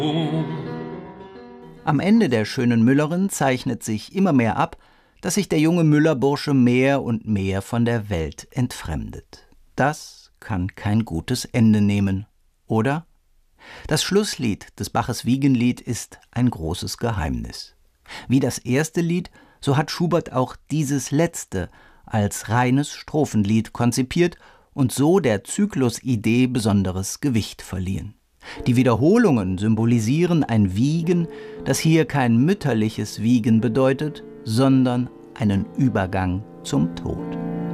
Am Ende der schönen Müllerin zeichnet sich immer mehr ab, dass sich der junge Müllerbursche mehr und mehr von der Welt entfremdet. Das kann kein gutes Ende nehmen, oder? Das Schlusslied des Baches Wiegenlied ist ein großes Geheimnis. Wie das erste Lied, so hat Schubert auch dieses letzte als reines Strophenlied konzipiert und so der Zyklusidee besonderes Gewicht verliehen. Die Wiederholungen symbolisieren ein Wiegen, das hier kein mütterliches Wiegen bedeutet, sondern einen Übergang zum Tod.